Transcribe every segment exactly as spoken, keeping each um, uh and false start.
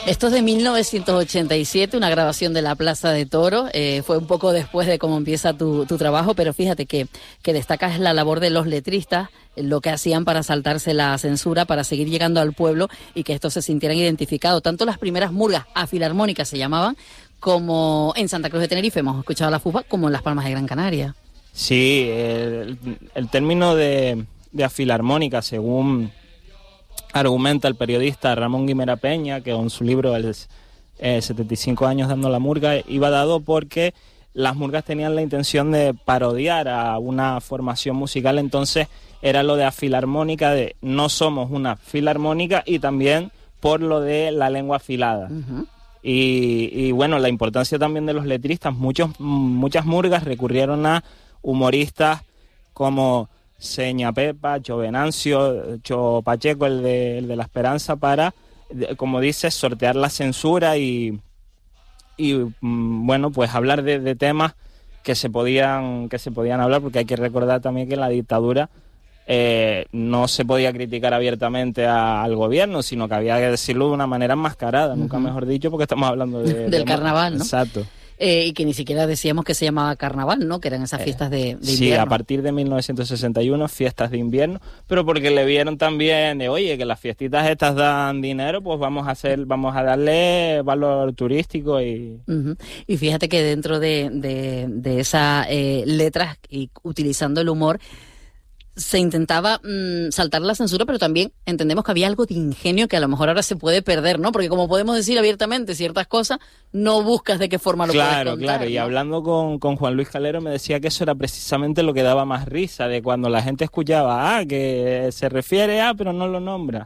Esto es de mil novecientos ochenta y siete, una grabación de la Plaza de Toros. Eh, fue un poco después de cómo empieza tu, tu trabajo, pero fíjate que, que destacas la labor de los letristas, lo que hacían para saltarse la censura, para seguir llegando al pueblo y que estos se sintieran identificados. Tanto las primeras murgas a filarmónica se llamaban, como en Santa Cruz de Tenerife, hemos escuchado la fufa, como en Las Palmas de Gran Canaria. Sí, el, el término de, de afilarmónica, según argumenta el periodista Ramón Guimera Peña, que en su libro el, eh, setenta y cinco años dando la murga, iba dado porque las murgas tenían la intención de parodiar a una formación musical, entonces era lo de afilarmónica, de no somos una filarmónica, y también por lo de la lengua afilada. Uh-huh. Y, y bueno, la importancia también de los letristas, muchos, muchas murgas recurrieron a humoristas como Seña Pepa, Cho Venancio, Cho Pacheco, el de, el de La Esperanza, para, como dices, sortear la censura y, y bueno, pues hablar de, de temas que se podían que se podían hablar, porque hay que recordar también que en la dictadura eh, no se podía criticar abiertamente a, al gobierno, sino que había que decirlo de una manera enmascarada, uh-huh. nunca mejor dicho, porque estamos hablando de, del de, carnaval, ¿no? Exacto. Eh, y que ni siquiera decíamos que se llamaba carnaval, ¿no? Que eran esas fiestas de, de invierno. Sí, a partir de mil novecientos sesenta y uno, fiestas de invierno, pero porque le vieron también, de, oye, que las fiestitas estas dan dinero, pues vamos a hacer, vamos a darle valor turístico y... Uh-huh. Y fíjate que dentro de, de, de esas eh, letras y utilizando el humor, se intentaba mmm, saltar la censura, pero también entendemos que había algo de ingenio que a lo mejor ahora se puede perder, ¿no? Porque como podemos decir abiertamente ciertas cosas, no buscas de qué forma lo claro, puedes contar. Claro, claro, y ¿no? hablando con, con Juan Luis Calero me decía que eso era precisamente lo que daba más risa, de cuando la gente escuchaba, ah, que se refiere a, pero no lo nombra.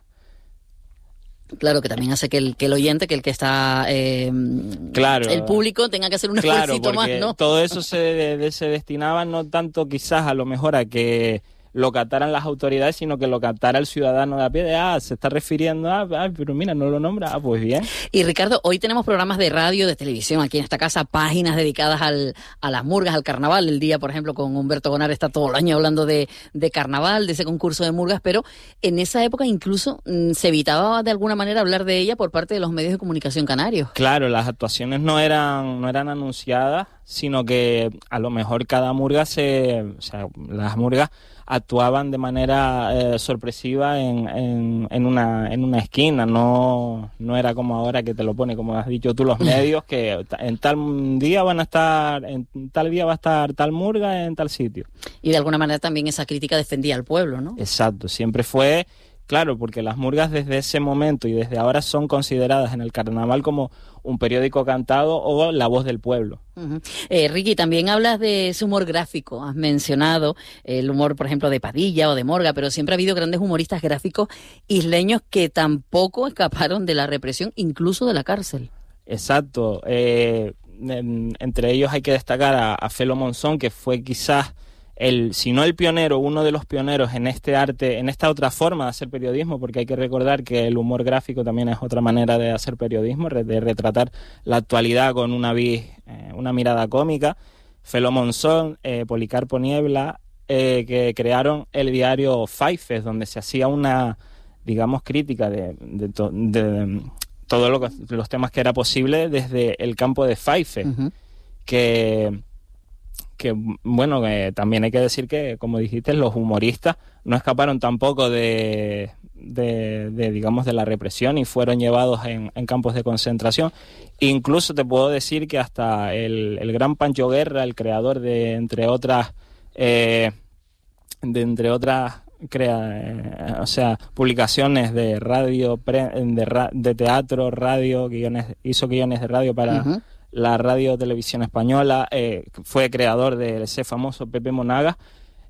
Claro, que también hace que el, que el oyente, que el que está, eh, claro, el público tenga que hacer un claro, esfuercito más, ¿no? Todo eso se, de, de, se destinaba no tanto quizás a lo mejor a que lo captaran las autoridades, sino que lo captara el ciudadano de a pie, de, ah, se está refiriendo a, ah, pero mira, no lo nombra, ah, pues bien. Y Ricardo, hoy tenemos programas de radio, de televisión aquí en esta casa, páginas dedicadas al, a las murgas, al carnaval. El día, por ejemplo, con Humberto Gonar está todo el año hablando de, de carnaval, de ese concurso de murgas, pero en esa época incluso mmm, se evitaba de alguna manera hablar de ella por parte de los medios de comunicación canarios. Claro, las actuaciones no eran, no eran anunciadas, sino que a lo mejor cada murga se, o sea, las murgas actuaban de manera eh, sorpresiva en, en, en, una, en una esquina, no, no era como ahora que te lo pone, como has dicho tú, los medios, que en tal día van a estar, en tal día va a estar tal murga en tal sitio. Y de alguna manera también esa crítica defendía al pueblo, ¿no? Exacto, siempre fue... Claro, porque las murgas desde ese momento y desde ahora son consideradas en el carnaval como un periódico cantado o la voz del pueblo. Uh-huh. Eh, Ricky, también hablas de ese humor gráfico. Has mencionado el humor, por ejemplo, de Padilla o de Morga, pero siempre ha habido grandes humoristas gráficos isleños que tampoco escaparon de la represión, incluso de la cárcel. Exacto. Eh, en, entre ellos hay que destacar a, a Felo Monzón, que fue quizás... El, si no el pionero, uno de los pioneros en este arte, en esta otra forma de hacer periodismo, porque hay que recordar que el humor gráfico también es otra manera de hacer periodismo, de retratar la actualidad con una, vis, eh, una mirada cómica. Felo Monzón, eh, Policarpo Niebla, eh, que crearon el diario Faifes, donde se hacía una, digamos, crítica de, de, to, de, de todos lo, los temas que era posible desde el campo de Faifes, uh-huh. que... que bueno, que también hay que decir que, como dijiste, los humoristas no escaparon tampoco de, de, de digamos, de la represión y fueron llevados en, en campos de concentración. Incluso te puedo decir que hasta el, el gran Pancho Guerra, el creador de, entre otras, eh, de entre otras, crea, eh, o sea, publicaciones de radio, pre, de, de teatro, radio, guiones, hizo guiones de radio para... Uh-huh. la radio televisión española, eh, fue creador de ese famoso Pepe Monagas,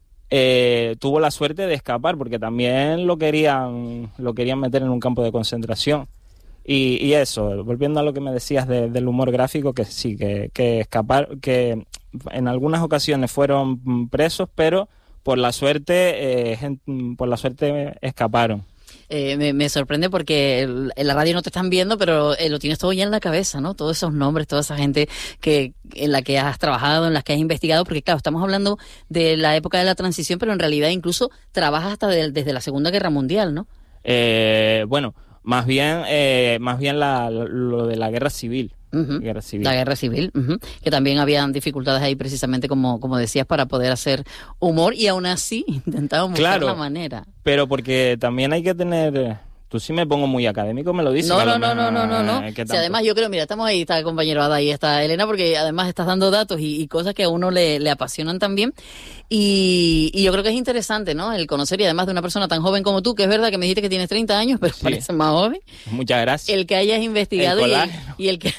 eh, tuvo la suerte de escapar porque también lo querían lo querían meter en un campo de concentración. Y, y eso, volviendo a lo que me decías de, del humor gráfico, que sí, que, que escapar, que en algunas ocasiones fueron presos, pero por la suerte, eh, por la suerte escaparon. Eh, me, me sorprende porque el, en la radio no te están viendo, pero eh, lo tienes todo ya en la cabeza, ¿no? Todos esos nombres, toda esa gente que en la que has trabajado, en la que has investigado, porque claro, estamos hablando de la época de la transición, pero en realidad incluso trabajas hasta de, desde la Segunda Guerra Mundial, ¿no? Eh, bueno, Más bien, eh, más bien la, lo de la guerra civil. Uh-huh. Guerra civil. La guerra civil, uh-huh. Que también habían dificultades ahí precisamente como, como decías para poder hacer humor y aún así intentaban buscar claro, la manera. Pero porque también hay que tener... Tú sí me pongo muy académico, me lo dices. No, no, no, no, no, no, no. Si además yo creo, mira, estamos ahí, está el compañero Ada y está Elena, porque además estás dando datos y, y cosas que a uno le, le apasionan también. Y, y yo creo que es interesante, ¿no? El conocer, y además de una persona tan joven como tú, que es verdad que me dijiste que tienes treinta años, pero sí, pareces más joven. Muchas gracias. El que hayas investigado el y, el, y el que...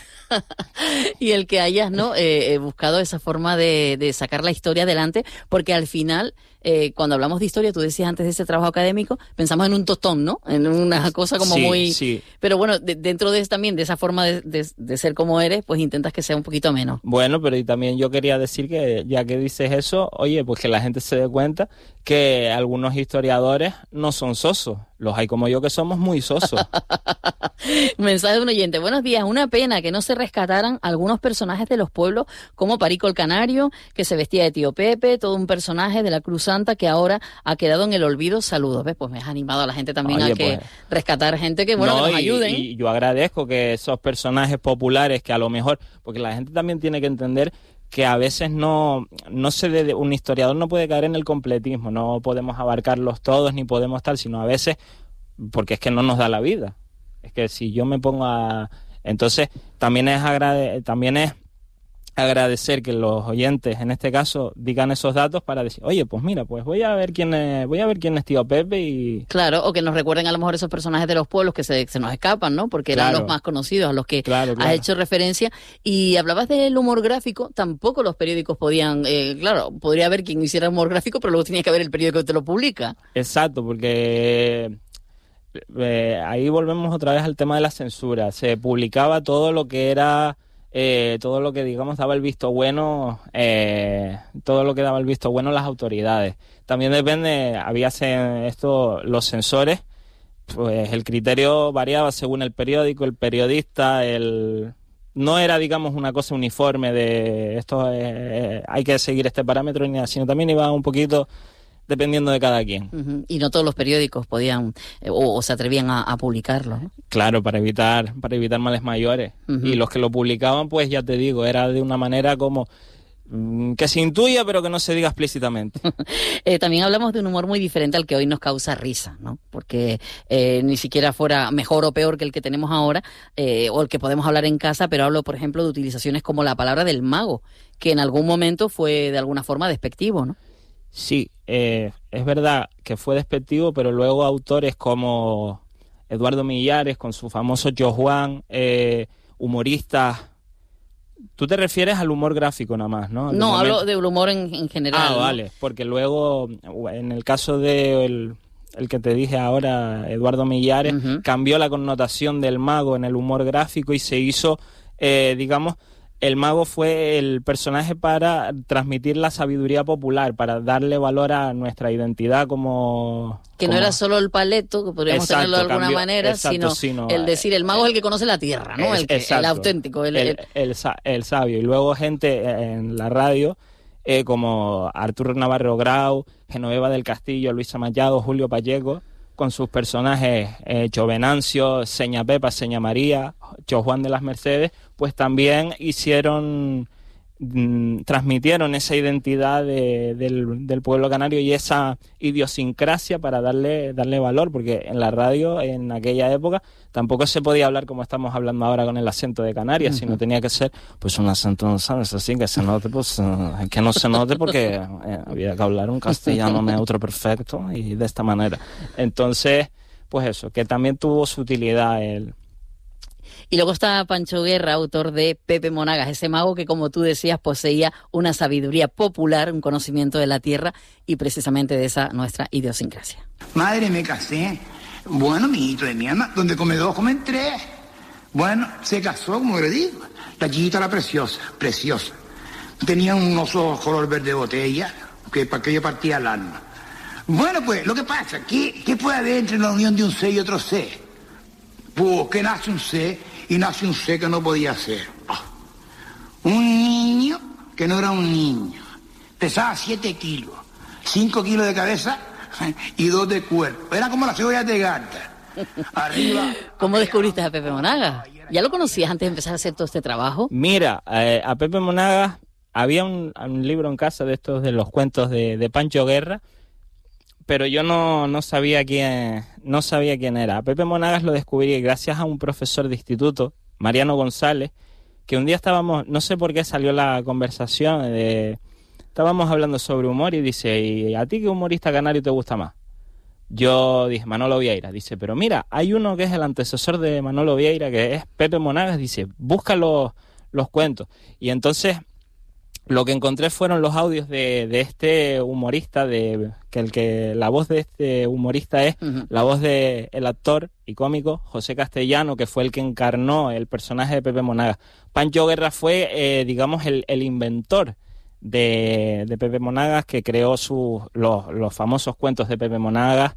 y el que hayas no eh, eh, buscado esa forma de, de sacar la historia adelante, porque al final eh, cuando hablamos de historia, tú decías antes de ese trabajo académico, pensamos en un tostón, ¿no? En una cosa como sí, muy... Sí. Pero bueno, de, dentro de también de esa forma de, de, de ser como eres, pues intentas que sea un poquito menos. Bueno, pero y también yo quería decir que ya que dices eso, oye, pues que la gente se dé cuenta que algunos historiadores no son sosos. Los hay como yo que somos muy sosos. Mensaje de un oyente. Buenos días. Una pena que no se rescataran algunos personajes de los pueblos como Perico el Canario, que se vestía de tío Pepe, todo un personaje de la Cruz Santa que ahora ha quedado en el olvido. Saludos. ¿Ves? Pues me has animado a la gente también Oye, a que pues, rescatar gente que, bueno, no, que nos y, ayuden. Y yo agradezco que esos personajes populares que a lo mejor, porque la gente también tiene que entender que a veces no, no se debe, un historiador no puede caer en el completismo, no podemos abarcarlos todos ni podemos tal, sino a veces porque es que no nos da la vida. Es que si yo me pongo a... Entonces también es, agrade... también es agradecer que los oyentes, en este caso, digan esos datos para decir, oye, pues mira, pues voy a ver quién es, voy a ver quién es tío Pepe y... Claro, o que nos recuerden a lo mejor esos personajes de los pueblos que se, se nos escapan, ¿no? Porque eran claro. los más conocidos, a los que claro, claro. has hecho referencia. Y hablabas del humor gráfico, tampoco los periódicos podían, eh, claro, podría haber quien hiciera humor gráfico, pero luego tenía que haber el periódico que te lo publica. Exacto, porque... Eh, ahí volvemos otra vez al tema de la censura. Se publicaba todo lo que era... Eh, todo lo que digamos daba el visto bueno eh, todo lo que daba el visto bueno las autoridades. También depende, había esto, los censores, pues el criterio variaba según el periódico, el periodista, el no era digamos una cosa uniforme de esto eh, hay que seguir este parámetro ni nada, sino también iba un poquito dependiendo de cada quien. Uh-huh. Y no todos los periódicos podían eh, o, o se atrevían a, a publicarlo, ¿no? Claro, para evitar para evitar males mayores. Uh-huh. Y los que lo publicaban, pues ya te digo, era de una manera como mmm, que se intuya pero que no se diga explícitamente. eh, también hablamos de un humor muy diferente al que hoy nos causa risa, ¿no? Porque eh, ni siquiera fuera mejor o peor que el que tenemos ahora eh, o el que podemos hablar en casa, pero hablo, por ejemplo, de utilizaciones como la palabra del mago, que en algún momento fue de alguna forma despectivo, ¿no? Sí, eh, es verdad que fue despectivo, pero luego autores como Eduardo Millares, con su famoso Yo Juan, eh, humoristas... Tú te refieres al humor gráfico nada más, ¿no? No, momento... hablo del humor en, en general. Ah, ¿no? Vale, porque luego, en el caso de el, el que te dije ahora, Eduardo Millares, uh-huh. cambió la connotación del mago en el humor gráfico y se hizo, eh, digamos... El mago fue el personaje para transmitir la sabiduría popular, para darle valor a nuestra identidad como... Que como... no era solo el paleto, que podríamos exacto, tenerlo de alguna cambió, manera, exacto, sino, sino el decir, el mago es el que conoce la tierra, ¿no? Es, el, que, el auténtico. El, el, el, el, el sabio. Y luego gente en la radio, eh, como Arturo Navarro Grau, Genoveva del Castillo, Luisa Mallado, Julio Pacheco, con sus personajes eh, Chovenancio, Seña Pepa, Seña María, Cho Juan de las Mercedes, pues también hicieron, mmm, transmitieron esa identidad de, del, del pueblo canario y esa idiosincrasia para darle, darle valor, porque en la radio en aquella época tampoco se podía hablar como estamos hablando ahora con el acento de Canarias, uh-huh. sino tenía que ser pues un acento, ¿sabes? Así que se note, pues uh, que no se note porque eh, había que hablar un castellano neutro perfecto y de esta manera. Entonces, pues eso, que también tuvo su utilidad el... Y luego está Pancho Guerra, autor de Pepe Monagas, ese mago que, como tú decías, poseía una sabiduría popular, un conocimiento de la tierra y precisamente de esa nuestra idiosincrasia. Madre, me casé. Bueno, mi hijito de mi alma, donde come dos, comen tres. Bueno, se casó, como le digo. La chiquita era preciosa, preciosa. Tenía unos ojos color verde botella, que para que yo partía el alma. Bueno, pues, lo que pasa, ¿qué, qué puede haber entre la unión de un ser y otro ser? Pues que nace un ser y nace un ser que no podía ser. Oh. Un niño que no era un niño. Pesaba siete kilos, cinco kilos de cabeza y dos de cuerpo. Era como las cebollas de gata. Arriba. ¿Cómo descubriste a Pepe Monagas? ¿Ya lo conocías antes de empezar a hacer todo este trabajo? Mira, eh, a Pepe Monagas había un, un libro en casa de estos de los cuentos de, de Pancho Guerra, pero yo no, no sabía quién no sabía quién era. A Pepe Monagas lo descubrí gracias a un profesor de instituto, Mariano González, que un día estábamos, no sé por qué salió la conversación, de, estábamos hablando sobre humor y dice, ¿y a ti qué humorista canario te gusta más? Yo dije, Manolo Vieira. Dice, pero mira, hay uno que es el antecesor de Manolo Vieira, que es Pepe Monagas. Dice, busca los, los cuentos. Y entonces lo que encontré fueron los audios de, de este humorista, de que el que la voz de este humorista es uh-huh. la voz de el actor y cómico José Castellano, que fue el que encarnó el personaje de Pepe Monagas. Pancho Guerra fue, eh, digamos, el, el inventor de, de Pepe Monagas, que creó sus los, los famosos cuentos de Pepe Monagas.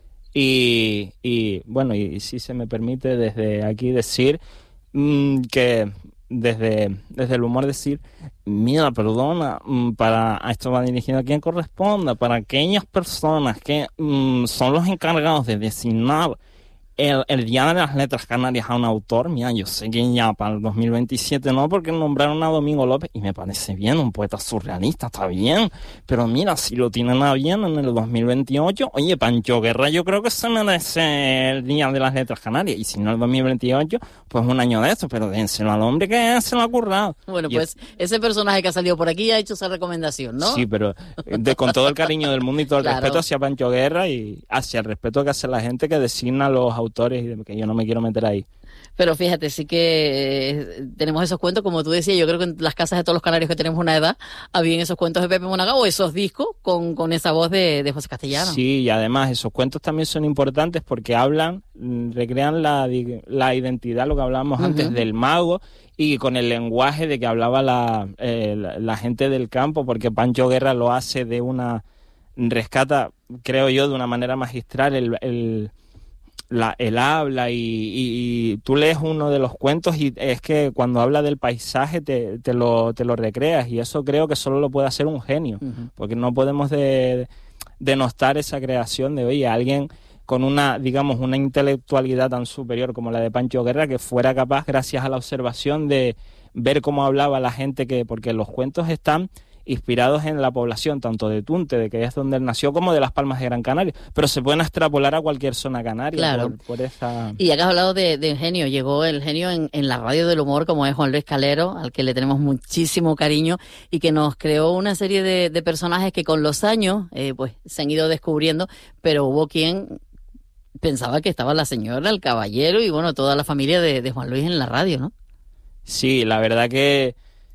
Y, y bueno, y, y si se me permite desde aquí decir mmm, que desde, desde el humor decir, mira, perdona, para esto va dirigido a quien corresponda, para aquellas personas que mmm, son los encargados de designar el, el Día de las Letras Canarias a un autor. Mira, yo sé que ya para el dos mil veintisiete no, porque nombraron a Domingo López, y me parece bien, un poeta surrealista, está bien, pero mira, si lo tienen a bien en el dos mil veintiocho, oye, Pancho Guerra yo creo que se merece el Día de las Letras Canarias, y si no el dos mil veintiocho, pues un año de esto, pero dénselo al hombre que se lo ha currado. Bueno, y pues es... ese personaje que ha salido por aquí ha hecho esa recomendación, ¿no? Sí, pero de, con todo el cariño del mundo y todo el claro. respeto hacia Pancho Guerra y hacia el respeto que hace la gente que designa a los autores, y que yo no me quiero meter ahí. Pero fíjate, sí que eh, tenemos esos cuentos, como tú decías, yo creo que en las casas de todos los canarios que tenemos una edad, habían esos cuentos de Pepe Monagas o esos discos con, con esa voz de, de José Castellano. Sí, y además esos cuentos también son importantes porque hablan, recrean la, la identidad, lo que hablábamos uh-huh. antes del mago, y con el lenguaje de que hablaba la, eh, la, la gente del campo, porque Pancho Guerra lo hace de una, rescata, creo yo, de una manera magistral el... el La, el habla y, y, y tú lees uno de los cuentos y es que cuando habla del paisaje te, te, lo, te lo recreas, y eso creo que solo lo puede hacer un genio, uh-huh. porque no podemos de, denostar esa creación de, oye, alguien con una, digamos, una intelectualidad tan superior como la de Pancho Guerra, que fuera capaz, gracias a la observación, de ver cómo hablaba la gente, que porque los cuentos están inspirados en la población, tanto de Tunte, de que es donde él nació, como de Las Palmas de Gran Canaria, pero se pueden extrapolar a cualquier zona canaria. Claro. Por, por esa... Y acá has hablado de, de genio, llegó el genio en, en la radio del humor, como es Juan Luis Calero, al que le tenemos muchísimo cariño, y que nos creó una serie de, de personajes que con los años eh, pues se han ido descubriendo, pero hubo quien pensaba que estaba la señora, el caballero y bueno, toda la familia de, de Juan Luis en la radio, ¿no? Sí, la verdad que...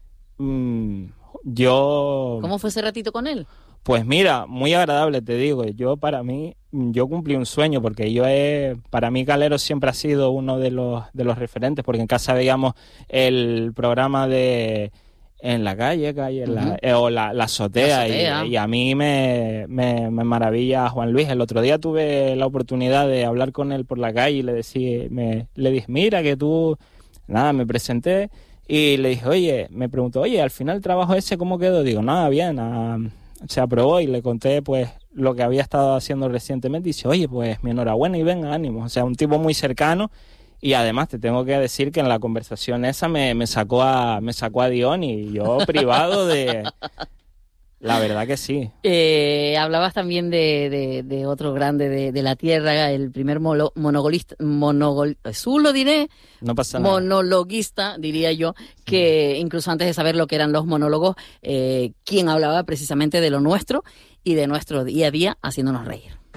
Mmm, Yo... ¿Cómo fue ese ratito con él? Pues mira, muy agradable, te digo. Yo, para mí, yo cumplí un sueño, porque yo he... Para mí Calero siempre ha sido uno de los de los referentes, porque en casa veíamos el programa de... En la calle, calle uh-huh. la, eh, o la, la azotea, la azotea. Y, y a mí me, me, me maravilla Juan Luis. El otro día tuve la oportunidad de hablar con él por la calle y le, decía, me, le dije, mira que tú... Nada, me presenté... Y le dije, oye, me preguntó, oye, al final el trabajo ese, ¿cómo quedó? Digo, nada, bien, ah, se aprobó, y le conté, pues, lo que había estado haciendo recientemente. Y dice, oye, pues, mi enhorabuena y venga, ánimo. O sea, un tipo muy cercano, y además te tengo que decir que en la conversación esa me, me sacó a me sacó a Dion, y yo privado de... La verdad que sí. Eh, hablabas también de, de, de otro grande de, de la tierra, el primer molo, monogolista, monogol, ¿Jesús lo diré? No pasa nada. Monologuista, diría yo, que incluso antes de saber lo que eran los monólogos, eh, quien hablaba precisamente de lo nuestro y de nuestro día a día haciéndonos reír.